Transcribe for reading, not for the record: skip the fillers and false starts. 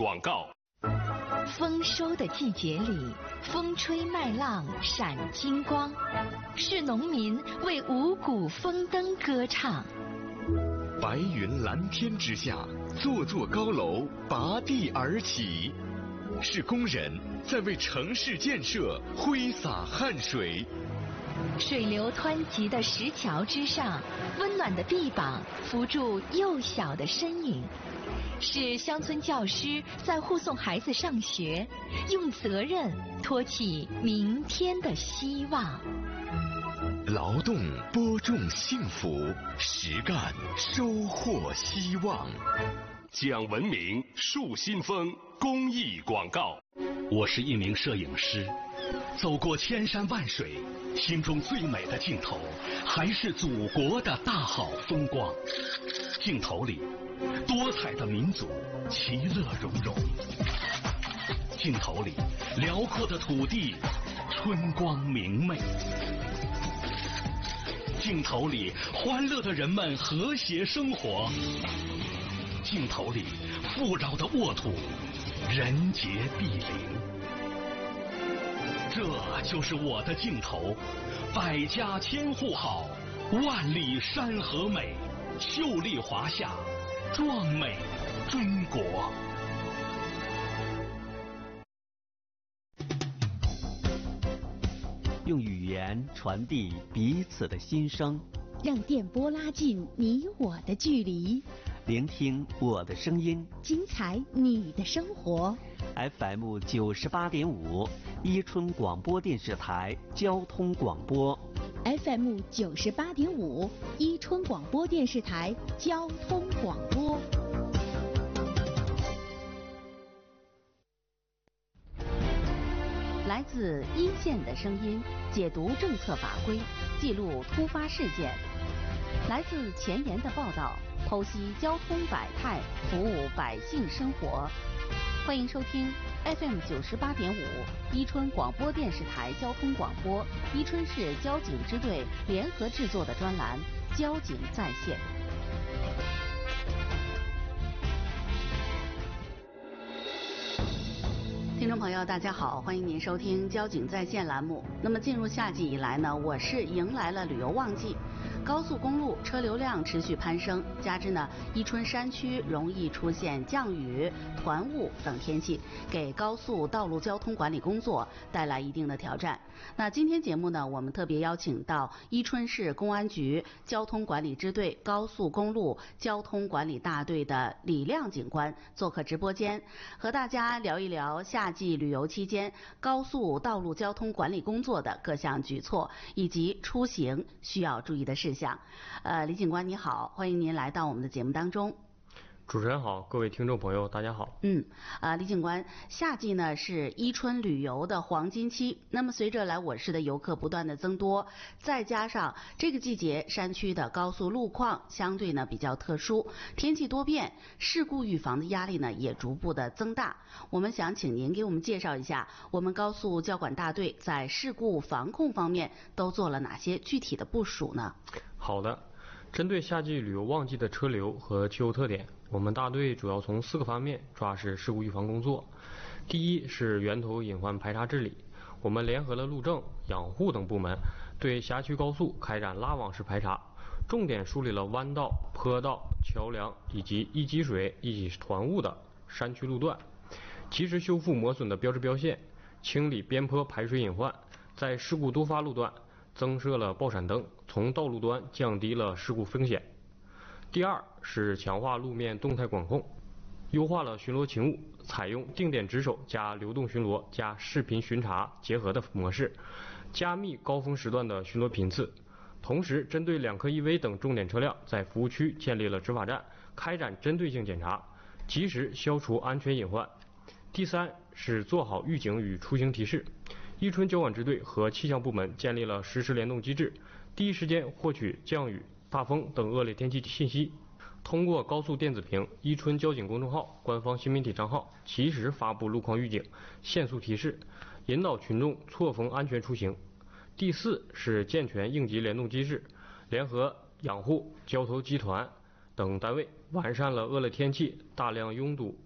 广告。 丰收的季节里，风吹麦浪闪金光，是农民为五谷丰登歌唱。 白云蓝天之下，座座高楼拔地而起，是工人在为城市建设挥洒汗水。 水流湍急的石桥之上，温暖的臂膀扶住幼小的身影，是乡村教师在护送孩子上学，用责任托起明天的希望。 劳动播种幸福，实干收获希望。 讲文明树新风公益广告。 我是一名摄影师，走过千山万水，心中最美的镜头还是祖国的大好风光。镜头里多彩的民族其乐融融，镜头里辽阔的土地春光明媚，镜头里欢乐的人们和谐生活，镜头里富饶的沃土人杰地灵。这就是我的镜头，百家千户好，万里山河美，秀丽华夏，壮美中国。 用语言传递彼此的心声， 让电波拉近你我的距离， 聆听我的声音， 精彩你的生活。 FM 98.5，伊春广播电视台交通广播。 FM 98.5，伊春广播电视台交通广播。 来自一线的声音，解读政策法规，记录突发事件；来自前沿的报道，剖析交通百态，服务百姓生活。欢迎收听 FM 98.5伊春广播电视台交通广播，伊春市交警支队联合制作的专栏《交警在线》。听众朋友，大家好，欢迎您收听《交警在线》栏目。那么进入夏季以来呢，我市迎来了旅游旺季，高速公路车流量持续攀升，加之呢，伊春山区容易出现降雨、团雾等天气，给高速道路交通管理工作带来一定的挑战。那今天节目呢，我们特别邀请到伊春市公安局交通管理支队高速公路交通管理大队的李亮警官做客直播间，和大家聊一聊夏季旅游期间高速道路交通管理工作的各项举措以及出行需要注意的事项。李警官你好，欢迎您来到我们的节目当中。 主持人好，各位听众朋友大家好。 李警官，夏季呢是伊春旅游的黄金期，那么随着来我市的游客不断的增多，再加上这个季节山区的高速路况相对呢比较特殊，天气多变，事故预防的压力呢也逐步的增大。我们想请您给我们介绍一下，我们高速交管大队在事故防控方面都做了哪些具体的部署呢？ 好的，针对夏季旅游旺季的车流和气候特点，我们大队主要从4个方面抓实事故预防工作。第一是源头隐患排查治理，我们联合了路政、养护等部门，对辖区高速开展拉网式排查，重点梳理了弯道、坡道、桥梁以及易积水、易团雾的山区路段，及时修复磨损的标志标线，清理边坡排水隐患，在事故多发路段增设了报闪灯，从道路端降低了事故风险。第二是强化路面动态管控，优化了巡逻勤务，采用定点值守加流动巡逻加视频巡查结合的模式，加密高峰时段的巡逻频次。同时，针对2科 EV 等重点车辆，在服务区建立了执法站，开展针对性检查，及时消除安全隐患。第三是做好预警与出行提示，伊春交管支队和气象部门建立了实时联动机制，第一时间获取降雨、大风等恶劣天气信息，通过高速电子屏、伊春交警公众号、官方新媒体账号及时发布路况预警、限速提示，引导群众错峰安全出行。第四是健全应急联动机制，联合养护、交投集团等单位，完善了恶劣天气大量拥堵